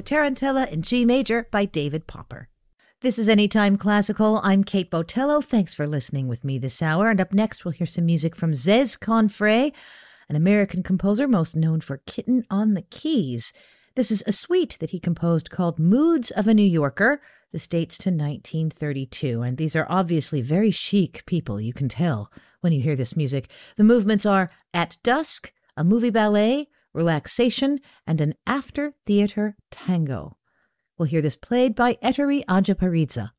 Tarantella in G major by David Popper. This is Anytime Classical. I'm Kate Botello. Thanks for listening with me this hour. And up next, we'll hear some music from Zez Confrey, an American composer most known for Kitten on the Keys. This is a suite that he composed called Moods of a New Yorker. This dates to 1932, and these are obviously very chic people, you can tell when you hear this music. The movements are At Dusk, a movie ballet, Relaxation, and an after-theater tango. We'll hear this played by Ettore Ajaparidze.